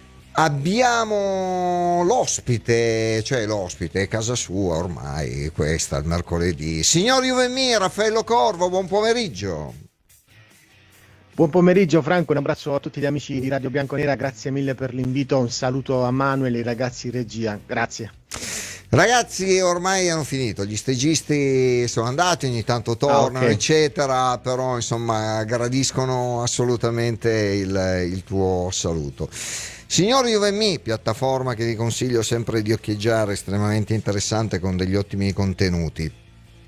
Abbiamo l'ospite, cioè l'ospite è casa sua ormai, questa il mercoledì. Signor Juvemir, Raffaello Corvo, buon pomeriggio. Buon pomeriggio Franco, un abbraccio a tutti gli amici di Radio Bianconera, grazie mille per l'invito, un saluto a Manuel e ai ragazzi in regia, grazie. Ragazzi, ormai hanno finito, gli stagisti sono andati, ogni tanto tornano, ah, okay, eccetera, però insomma gradiscono assolutamente il, il tuo saluto. Signor Juvemir, piattaforma che vi consiglio sempre di occhieggiare, estremamente interessante con degli ottimi contenuti.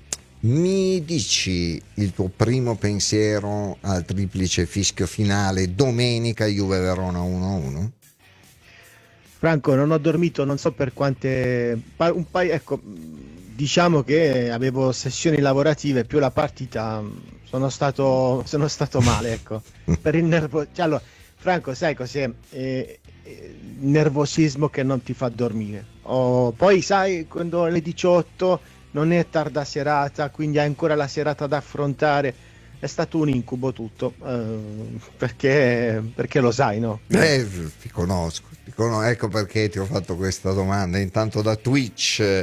Mi dici il tuo primo pensiero al triplice fischio finale domenica Juve Verona uno a uno? Franco, non ho dormito non so per quante un paio, ecco, diciamo che avevo sessioni lavorative più la partita, sono stato sono stato male, ecco. Per il nervo, cioè, allora, Franco, sai cos'è? Eh, il nervosismo che non ti fa dormire. Oh, poi sai, quando alle diciotto non è tarda serata, quindi hai ancora la serata da affrontare, è stato un incubo tutto, eh, perché, perché lo sai, no? Eh, ti conosco, ti conosco, ecco perché ti ho fatto questa domanda. Intanto da Twitch,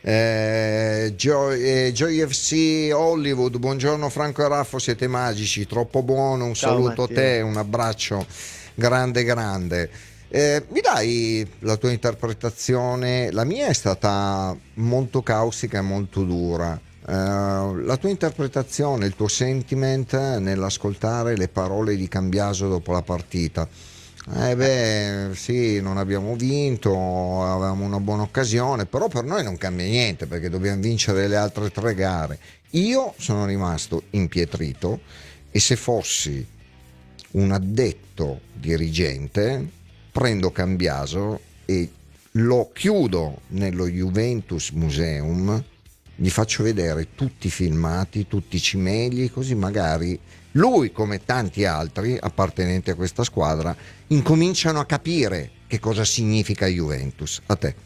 eh, Joy, eh, Joy F C Hollywood, buongiorno Franco e Raffo, siete magici, troppo buono, un Ciao, saluto Mattia. a te, un abbraccio grande grande. Eh, mi dai la tua interpretazione? La mia è stata molto caustica e molto dura. Eh, la tua interpretazione, il tuo sentiment nell'ascoltare le parole di Cambiaso dopo la partita. Eh beh, sì, non abbiamo vinto, avevamo una buona occasione, però per noi non cambia niente perché dobbiamo vincere le altre tre gare. Io sono rimasto impietrito e se fossi un addetto dirigente prendo Cambiaso e lo chiudo nello Juventus Museum, gli faccio vedere tutti i filmati, tutti i cimeli, così magari lui, come tanti altri appartenenti a questa squadra, incominciano a capire che cosa significa Juventus. A te.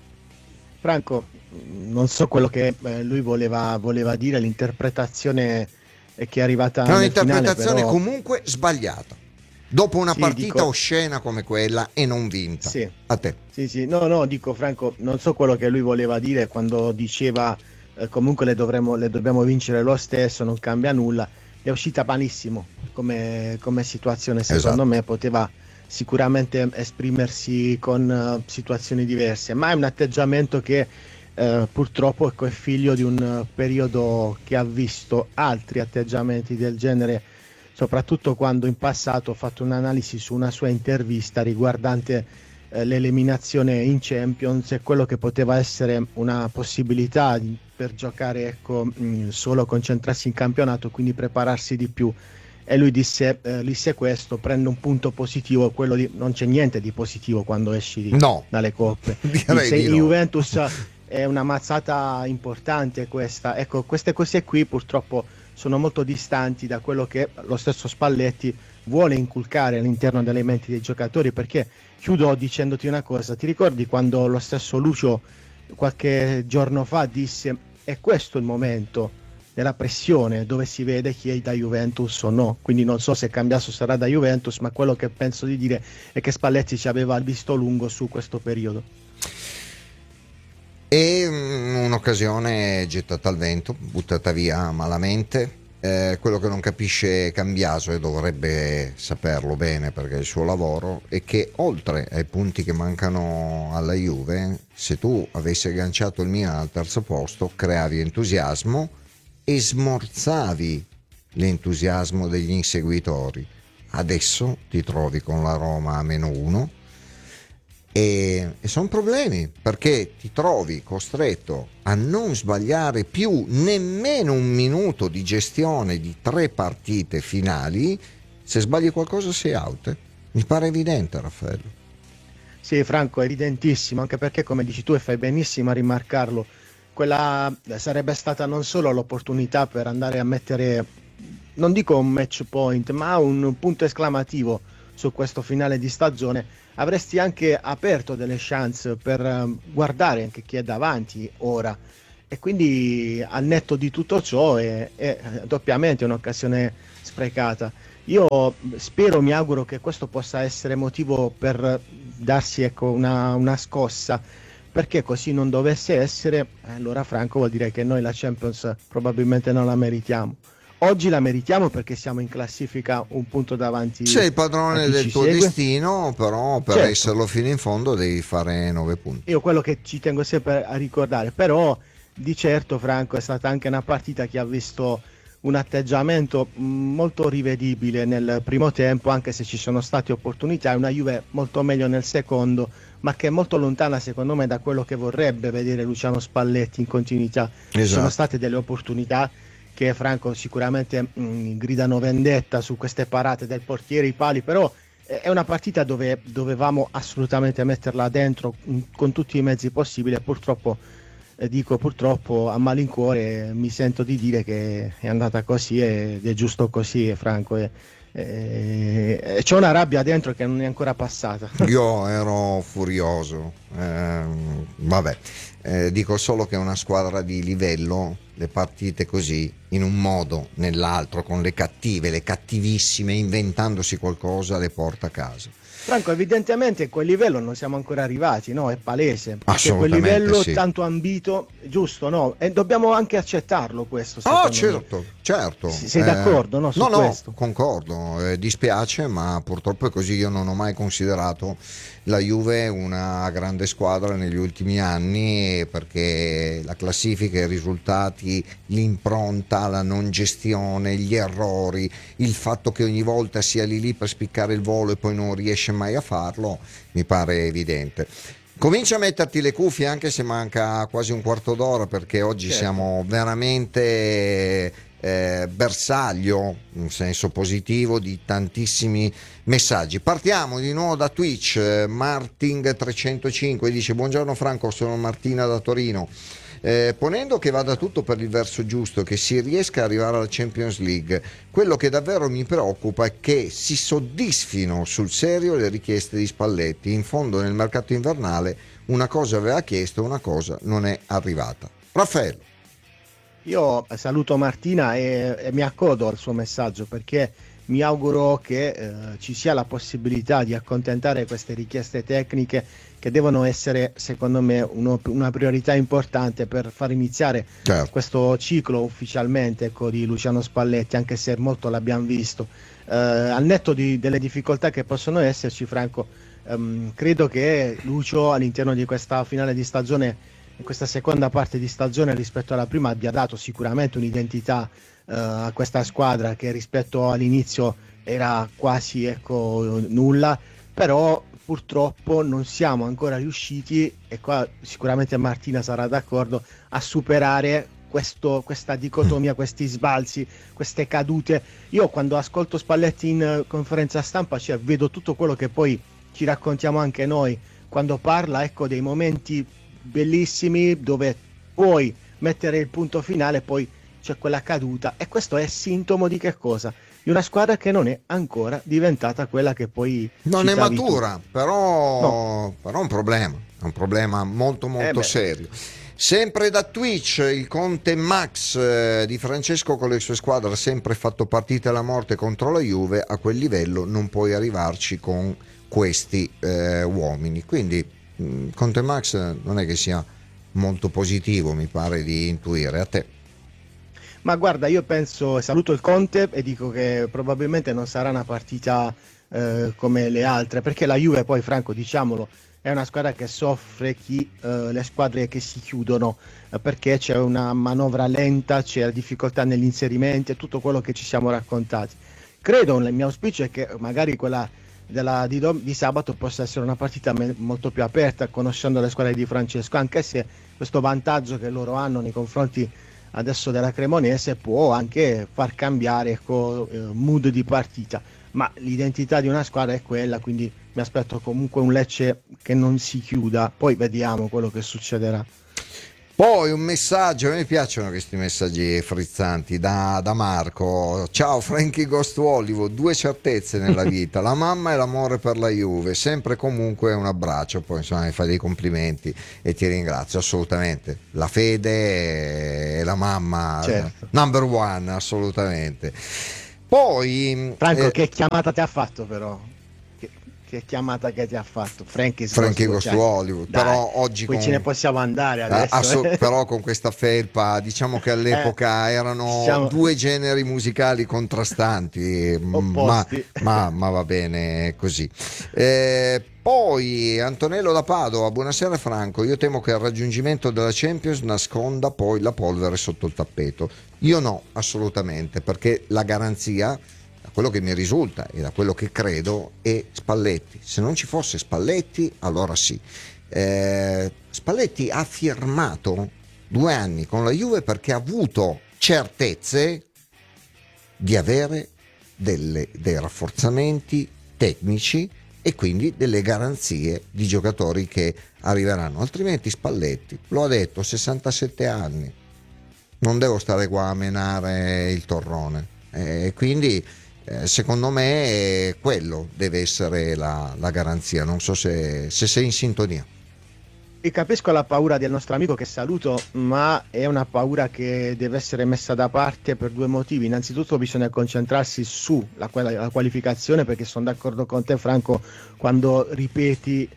Franco, non so quello che eh, lui voleva, voleva dire, l'interpretazione che è arrivata è finale, un'interpretazione però comunque sbagliata dopo una sì, partita dico... oscena come quella e non vinta. Sì. A te. Sì, sì, no, no, dico Franco, non so quello che lui voleva dire quando diceva eh, comunque le, dovremo, le dobbiamo vincere lo stesso, non cambia nulla. È uscita malissimo come, come situazione, secondo esatto. me poteva sicuramente esprimersi con uh, situazioni diverse, ma è un atteggiamento che uh, purtroppo ecco, è figlio di un uh, periodo che ha visto altri atteggiamenti del genere, soprattutto quando in passato ho fatto un'analisi su una sua intervista riguardante eh, l'eliminazione in Champions e quello che poteva essere una possibilità di, per giocare ecco, mh, solo concentrarsi in campionato, quindi prepararsi di più. E lui disse, eh, disse questo, prende un punto positivo, quello di non c'è niente di positivo quando esci di, no. dalle coppe. Direi disse, di in no. Juventus è una mazzata importante questa. Ecco, queste cose qui purtroppo sono molto distanti da quello che lo stesso Spalletti vuole inculcare all'interno delle menti dei giocatori, perché chiudo dicendoti una cosa, ti ricordi quando lo stesso Lucio qualche giorno fa disse è questo il momento della pressione dove si vede chi è da Juventus o no, quindi non so se Cambiaso sarà da Juventus, ma quello che penso di dire è che Spalletti ci aveva visto lungo su questo periodo. E un'occasione gettata al vento, buttata via malamente, Eh, quello che non capisce Cambiaso, e dovrebbe saperlo bene perché è il suo lavoro, è che oltre ai punti che mancano alla Juve, se tu avessi agganciato il Milan al terzo posto, creavi entusiasmo e smorzavi l'entusiasmo degli inseguitori. Adesso ti trovi con la Roma a meno uno e, e sono problemi, perché ti trovi costretto a non sbagliare più nemmeno un minuto di gestione di tre partite finali. Se sbagli qualcosa sei out. Mi pare evidente, Raffaello. Sì, Franco, è evidentissimo, anche perché, come dici tu, e fai benissimo a rimarcarlo, quella sarebbe stata non solo l'opportunità per andare a mettere, non dico un match point, ma un punto esclamativo su questo finale di stagione. Avresti anche aperto delle chance per guardare anche chi è davanti ora, e quindi al netto di tutto ciò è, è doppiamente un'occasione sprecata. Io spero, mi auguro che questo possa essere motivo per darsi, ecco, una, una scossa, perché così non dovesse essere, allora Franco, vuol dire che noi la Champions probabilmente non la meritiamo. Oggi la meritiamo perché siamo in classifica un punto davanti. Sei il padrone del tuo segue. destino, però per Certo. esserlo fino in fondo devi fare nove punti. Io quello che ci tengo sempre a ricordare, però di certo, Franco, è stata anche una partita che ha visto un atteggiamento molto rivedibile nel primo tempo, anche se ci sono state opportunità, una Juve molto meglio nel secondo, ma che è molto lontana secondo me da quello che vorrebbe vedere Luciano Spalletti in continuità. Esatto. Ci sono state delle opportunità che, Franco, sicuramente mh, gridano vendetta su queste parate del portiere, i pali, però è una partita dove dovevamo assolutamente metterla dentro mh, con tutti i mezzi possibili, e purtroppo, eh, dico purtroppo a malincuore, mi sento di dire che è andata così ed è giusto così, Franco, e, e, e c'è una rabbia dentro che non è ancora passata. Io ero furioso, eh, vabbè, eh, dico solo che è una squadra di livello, le partite così, in un modo, nell'altro, con le cattive, le cattivissime, inventandosi qualcosa, le porta a casa. Franco, evidentemente a quel livello non siamo ancora arrivati, no? È palese. Perché quel Assolutamente livello sì. tanto ambito, giusto, no? E dobbiamo anche accettarlo questo. Oh, secondo me. certo, certo. S- sei d'accordo, no, su no, questo? No, concordo, eh, dispiace, ma purtroppo è così. Io non ho mai considerato la Juve una grande squadra negli ultimi anni, perché la classifica, i risultati, l'impronta, la non gestione, gli errori, il fatto che ogni volta sia lì lì per spiccare il volo e poi non riesce mai a farlo, mi pare evidente. Comincia a metterti le cuffie anche se manca quasi un quarto d'ora, perché oggi Certo. siamo veramente eh, bersaglio, in senso positivo, di tantissimi messaggi. Partiamo di nuovo da Twitch. eh, Marting trecentocinque dice: buongiorno Franco, sono Martina da Torino. Eh, ponendo che vada tutto per il verso giusto, che si riesca ad arrivare alla Champions League, quello che davvero mi preoccupa è che si soddisfino sul serio le richieste di Spalletti. In fondo nel mercato invernale una cosa aveva chiesto, una cosa non è arrivata. Raffaello. Io saluto Martina e, e mi accodo al suo messaggio, perché mi auguro che eh, ci sia la possibilità di accontentare queste richieste tecniche, che devono essere, secondo me, uno, una priorità importante per far iniziare Certo. questo ciclo ufficialmente, ecco, di Luciano Spalletti, anche se molto l'abbiamo visto. Eh, al netto di, delle difficoltà che possono esserci, Franco, ehm, credo che Lucio all'interno di questa finale di stagione, in questa seconda parte di stagione rispetto alla prima, abbia dato sicuramente un'identità eh, a questa squadra che rispetto all'inizio era quasi, ecco, nulla, però purtroppo non siamo ancora riusciti, e qua sicuramente Martina sarà d'accordo, a superare questo, questa dicotomia, questi sbalzi, queste cadute. Io quando ascolto Spalletti in conferenza stampa, cioè, vedo tutto quello che poi ci raccontiamo anche noi quando parla, ecco, dei momenti bellissimi dove puoi mettere il punto finale, poi c'è quella caduta, e questo è sintomo di che cosa? Di una squadra che non è ancora diventata quella che poi Non è citavi tu. matura, però, No. però è un problema, è un problema molto molto Eh beh. serio. Sempre da Twitch, il Conte Max eh, di Francesco con le sue squadre ha sempre fatto partite alla morte contro la Juve, a quel livello non puoi arrivarci con questi eh, uomini. Quindi mh, Conte Max non è che sia molto positivo, mi pare di intuire. A te. Ma guarda, io penso, saluto il Conte e dico che probabilmente non sarà una partita eh, come le altre, perché la Juve poi, Franco, diciamolo, è una squadra che soffre chi, eh, le squadre che si chiudono, eh, perché c'è una manovra lenta, c'è difficoltà negli inserimenti e tutto quello che ci siamo raccontati. Credo, il mio auspicio è che magari quella della, di, dom- di sabato possa essere una partita me- molto più aperta, conoscendo le squadre di Francesco, anche se questo vantaggio che loro hanno nei confronti adesso della Cremonese può anche far cambiare, ecco, eh, mood di partita, ma l'identità di una squadra è quella, quindi mi aspetto comunque un Lecce che non si chiuda, poi vediamo quello che succederà. Poi un messaggio, a me piacciono questi messaggi frizzanti, da, da Marco: ciao Frankie Ghost Hollywood, due certezze nella vita, la mamma e l'amore per la Juve, sempre e comunque un abbraccio. Poi insomma mi fai dei complimenti e ti ringrazio, assolutamente, la fede e la mamma, certo. Number one, assolutamente. Poi Franco, eh, che chiamata ti ha fatto però? Che, che chiamata che ti ha fatto Frankie, Frankie Ghost Hollywood, dai, però oggi poi con, ce ne possiamo andare adesso, eh, asso- eh. però con questa felpa diciamo che all'epoca Eh, erano siamo- due generi musicali contrastanti, ma, Opposti. ma, ma va bene così. Eh, poi Antonello da Padova: buonasera Franco, io temo che il raggiungimento della Champions nasconda poi la polvere sotto il tappeto. Io no, assolutamente, perché la garanzia, da quello che mi risulta e da quello che credo, è Spalletti. Se non ci fosse Spalletti, allora sì. Eh, Spalletti ha firmato due anni con la Juve perché ha avuto certezze di avere delle, dei rafforzamenti tecnici e quindi delle garanzie di giocatori che arriveranno. Altrimenti Spalletti, lo ha detto, sessantasette anni, non devo stare qua a menare il torrone, eh, quindi eh, secondo me eh, quello deve essere la, la garanzia. Non so se, se sei in sintonia. E capisco la paura del nostro amico che saluto, ma è una paura che deve essere messa da parte per due motivi. Innanzitutto bisogna concentrarsi sulla la qualificazione, perché sono d'accordo con te Franco quando ripeti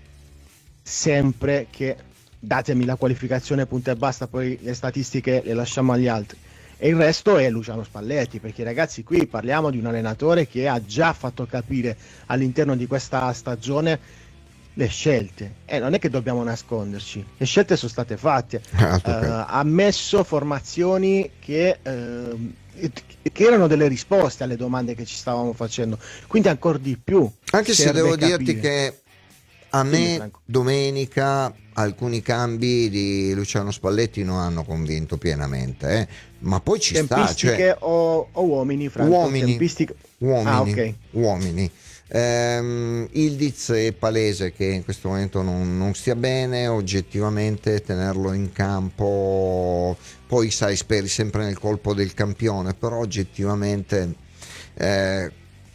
sempre che datemi la qualificazione punto e basta, poi le statistiche le lasciamo agli altri. E il resto è Luciano Spalletti, perché ragazzi qui parliamo di un allenatore che ha già fatto capire all'interno di questa stagione le scelte, e eh, non è che dobbiamo nasconderci, le scelte sono state fatte, Ah, uh, ha messo formazioni che, uh, che erano delle risposte alle domande che ci stavamo facendo, quindi ancora di più, anche se devo capire. dirti che a me domenica alcuni cambi di Luciano Spalletti non hanno convinto pienamente, eh? Ma poi ci tempistiche sta, cioè, o, o uomini, Franco? uomini, Tempistiche... uomini, ah, okay. uomini. Ehm, Ildiz è palese che in questo momento non, non stia bene, oggettivamente tenerlo in campo, poi sai, speri sempre nel colpo del campione, però oggettivamente eh,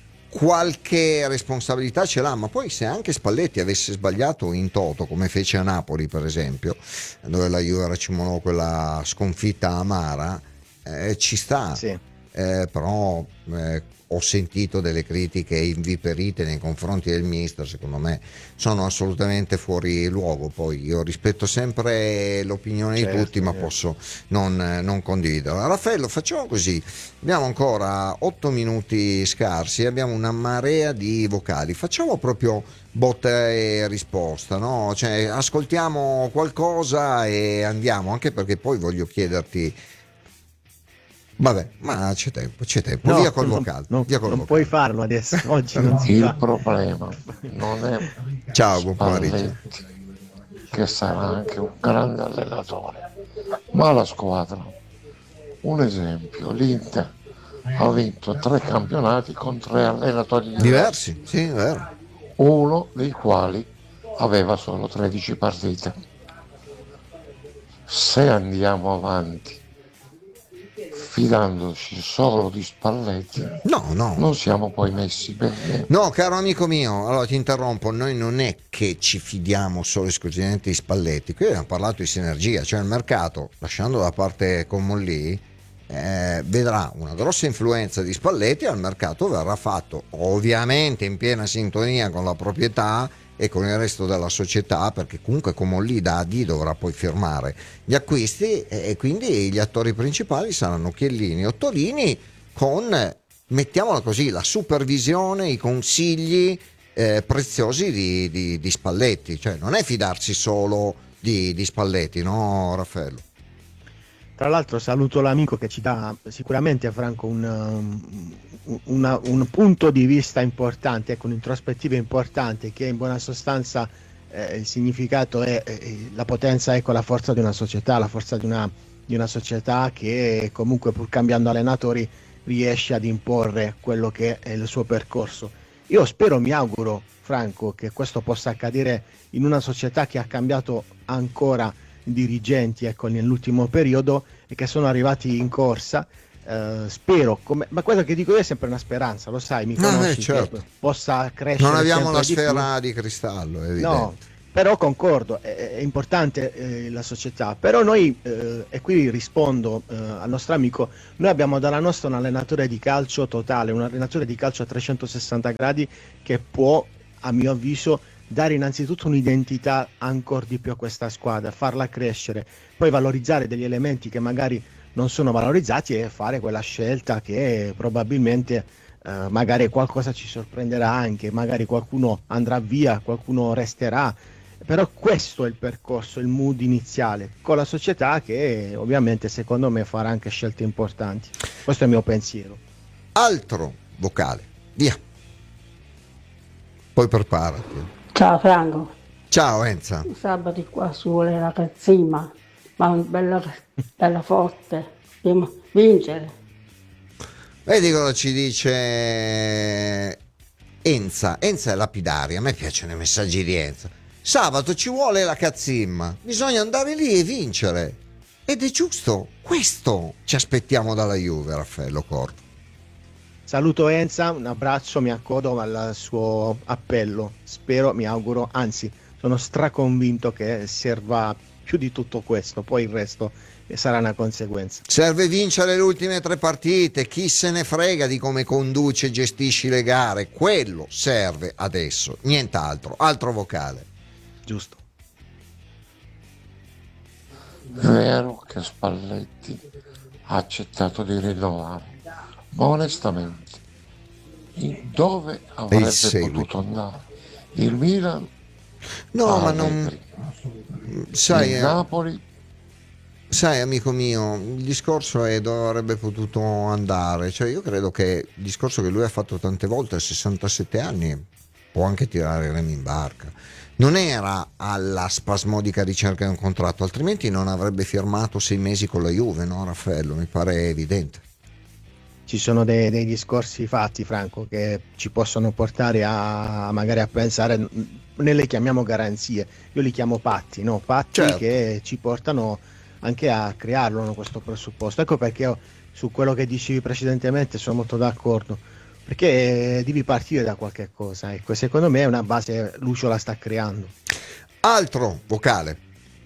qualche responsabilità ce l'ha. Ma poi se anche Spalletti avesse sbagliato in toto, come fece a Napoli per esempio, dove la Juve racimolò quella sconfitta amara, eh, ci sta, sì. eh, però eh, ho sentito delle critiche inviperite nei confronti del mister, secondo me sono assolutamente fuori luogo. Poi io rispetto sempre l'opinione certo, di tutti, ma certo. posso non, non condividerla. Raffaello, facciamo così, abbiamo ancora otto minuti scarsi, abbiamo una marea di vocali, facciamo proprio botta e risposta, no? Cioè, ascoltiamo qualcosa e andiamo, anche perché poi voglio chiederti. Vabbè, ma c'è tempo, c'è tempo. No, via col non, vocale. non, via col non vocale. puoi farlo adesso, oggi non si Il fa. problema non è Ciao, buon pomeriggio. Spalletti, che sarà anche un grande allenatore, ma la squadra. Un esempio, l'Inter ha vinto tre campionati con tre allenatori diversi, Diversi, sì, è vero. uno dei quali aveva solo tredici partite. Se andiamo avanti fidandoci solo di Spalletti, No, no. non siamo poi messi bene. No, caro amico mio, allora ti interrompo, noi non è che ci fidiamo solo esclusivamente di Spalletti, qui abbiamo parlato di sinergia, cioè il mercato, lasciando da parte Comolli, eh, vedrà una grossa influenza di Spalletti, al mercato verrà fatto ovviamente in piena sintonia con la proprietà e con il resto della società, perché comunque Comolli Dadi dovrà poi firmare gli acquisti e quindi gli attori principali saranno Chiellini e Ottolini, con, mettiamola così, la supervisione, i consigli eh, preziosi di, di, di Spalletti. Cioè non è fidarsi solo di, di Spalletti, no Raffaello? Tra l'altro saluto l'amico che ci dà sicuramente, Franco, un, um, una, un punto di vista importante, ecco, un'introspettiva importante, che in buona sostanza eh, il significato è eh, la potenza, ecco, la forza di una società, la forza di una, di una società che comunque, pur cambiando allenatori, riesce ad imporre quello che è il suo percorso. Io spero, mi auguro, Franco, che questo possa accadere in una società che ha cambiato ancora dirigenti, ecco, nell'ultimo periodo, e che sono arrivati in corsa. Uh, spero, come, ma quello che dico io è sempre una speranza, lo sai, mi conosci, no, eh, certo. che possa crescere. Non abbiamo la di sfera più. di cristallo, è evidente. No, però concordo, è, è importante eh, la società, però noi, eh, e qui rispondo eh, al nostro amico, noi abbiamo dalla nostra un allenatore di calcio totale, un allenatore di calcio a trecentosessanta gradi, che può, a mio avviso, dare innanzitutto un'identità ancora di più a questa squadra, farla crescere, poi valorizzare degli elementi che magari non sono valorizzati e fare quella scelta che probabilmente eh, magari qualcosa ci sorprenderà anche, magari qualcuno andrà via, qualcuno resterà, però questo è il percorso, il mood iniziale, con la società che ovviamente secondo me farà anche scelte importanti. Questo è il mio pensiero. Altro vocale, via. Poi preparati. Ciao Franco. Ciao Enza. Sabato qua su vuole la cazzima, ma bella, bella forte, dobbiamo vincere. Vedi cosa ci dice Enza. Enza è lapidaria, a me piacciono i messaggi di Enza. Sabato ci vuole la cazzimma, bisogna andare lì e vincere. Ed è giusto, questo ci aspettiamo dalla Juve, Raffaello Corvo. Saluto Enza, un abbraccio, mi accodo al suo appello, spero, mi auguro, anzi sono straconvinto che serva più di tutto questo, poi il resto sarà una conseguenza. Serve vincere le ultime tre partite, chi se ne frega di come conduce e gestisci le gare, quello serve adesso, nient'altro. Altro vocale. Giusto. È vero che Spalletti ha accettato di rinnovare, ma onestamente dove avrebbe potuto andare? Il Milan? No, ma non sai, il Napoli? Sai, amico mio, il discorso è dove avrebbe potuto andare. Cioè, io credo che il discorso che lui ha fatto tante volte a sessantasette anni può anche tirare i remi in barca. Non era alla spasmodica ricerca di un contratto, altrimenti non avrebbe firmato sei mesi con la Juve, no Raffaello? Mi pare evidente. Ci sono dei, dei discorsi fatti, Franco, che ci possono portare a magari a pensare, ne le chiamiamo garanzie, io li chiamo patti, no? Patti, certo, che ci portano anche a crearlo, no, questo presupposto. Ecco perché io, su quello che dicevi precedentemente, sono molto d'accordo, perché devi partire da qualche cosa, ecco, secondo me è una base, Lucio la sta creando. Altro vocale.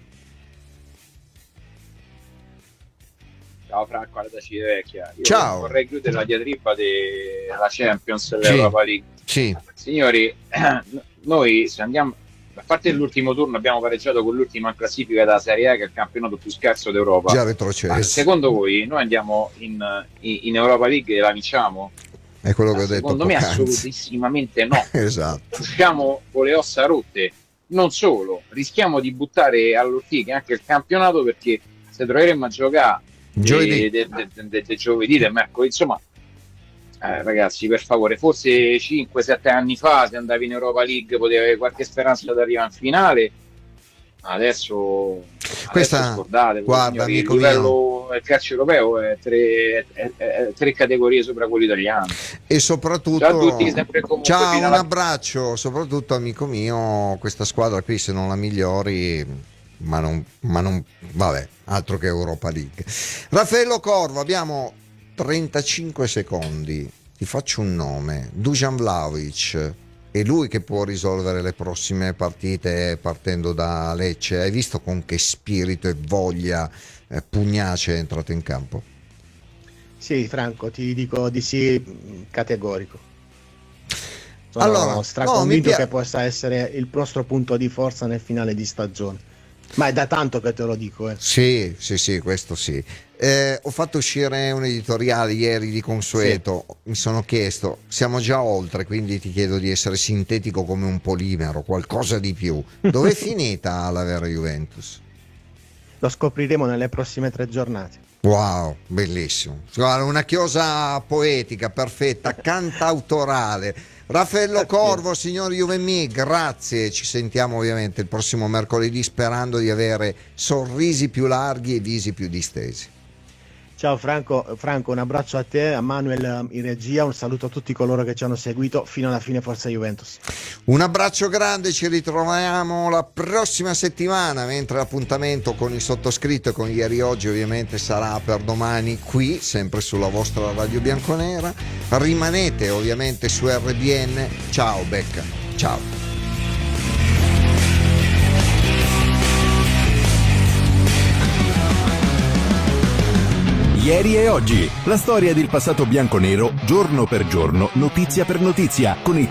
Ciao Franco, alla da Civitavecchia. Io Ciao. vorrei chiudere la diatriba della Champions e dell'Europa League. Sì. Signori, noi se andiamo, a parte l'ultimo turno abbiamo pareggiato con l'ultima classifica della Serie A, che è il campionato più scarso d'Europa. Già retrocesso. Ma secondo voi noi andiamo in, in, in Europa League e la vinciamo? È quello che Ma ho detto. Secondo me poc'anzi. assolutissimamente no. Esatto. Usciamo con le ossa rotte. Non solo, rischiamo di buttare all'ortiche anche il campionato, perché se troveremo a giocare Giovedì. De, de, de, de, de giovedì, del mercoledì, insomma, eh, ragazzi, per favore, forse cinque sette anni fa, se andavi in Europa League potevi avere qualche speranza di arrivare in finale. Adesso, Questa, adesso scordate, guarda, signori, il amico livello del calcio europeo è tre, è, è, è tre categorie sopra quello italiano. E soprattutto, ciao a tutti, sempre comunque ciao, fino un alla... abbraccio, soprattutto amico mio, questa squadra qui se non la migliori, ma non, ma non vabbè, altro che Europa League. Raffaello Corvo, abbiamo trentacinque secondi, ti faccio un nome, Dusan Vlahovic, è lui che può risolvere le prossime partite partendo da Lecce. Hai visto con che spirito e voglia eh, pugnace è entrato in campo? Sì, Franco, ti dico di sì, categorico. Sono Allora, straconvinto no, mi pia- che possa essere il nostro punto di forza nel finale di stagione. Ma è da tanto che te lo dico. Eh. Sì, sì, sì, questo sì. Eh, ho fatto uscire un editoriale ieri di consueto, sì. Mi sono chiesto, siamo già oltre, quindi ti chiedo di essere sintetico come un polimero, qualcosa di più. Dov'è finita la vera Juventus? Lo scopriremo nelle prossime tre giornate. Wow, bellissimo. Guarda, una chiosa poetica, perfetta, cantautorale. Raffaello Corvo, signor Juvemì, grazie. Ci sentiamo ovviamente il prossimo mercoledì sperando di avere sorrisi più larghi e visi più distesi. Ciao Franco, Franco, un abbraccio a te, a Manuel in regia, un saluto a tutti coloro che ci hanno seguito fino alla fine. Forza Juventus. Un abbraccio grande, ci ritroviamo la prossima settimana, mentre l'appuntamento con il sottoscritto e con ieri oggi ovviamente sarà per domani qui, sempre sulla vostra Radio Bianconera. Rimanete ovviamente su R B N. Ciao Becca, ciao. Ieri e oggi, la storia del passato bianconero, giorno per giorno, notizia per notizia, con i